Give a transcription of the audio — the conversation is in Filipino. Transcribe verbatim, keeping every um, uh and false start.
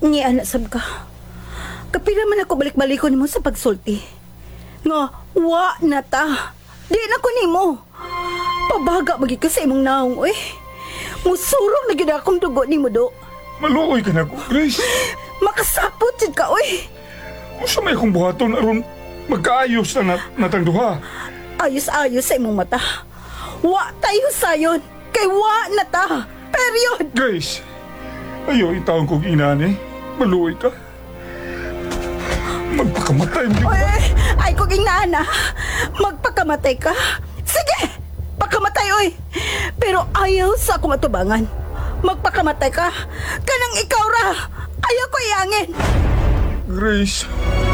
Ni anak sab ka. Kapila man ako balik-balikon nimo sa pagsulti. Nga, wa na ta. Di na ko nimo. Pabaga magi ka sa imong naong, oy. Musurong na gid akong dugo nimo, do. Maluoy ka na ko, Grace. Makasapot jud ka, oy. Usa may akong buhaton aron magkaayos na nat natang duha. Ayos-ayos sa imong mata. Wa tayo sayon. Kay wa na ta. Period. Grace, ayaw itaon kong inani. Maluoy ka. Magpakamatay mo. Oy, ay kung inana. Magpakamatay ka. Sige, pakamatay, oy. Pero ayaw sa akong matubangan. Magpakamatay ka. Kanang ikaw ra. Ayaw ko iangin. Grace,